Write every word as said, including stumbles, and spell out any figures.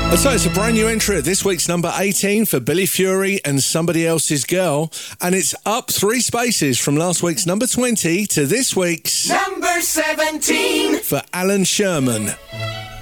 So it's a brand new entry at this week's number eighteen for Billy Fury and Somebody Else's Girl, and it's up three spaces from last week's number twenty to this week's number seventeen for Alan Sherman.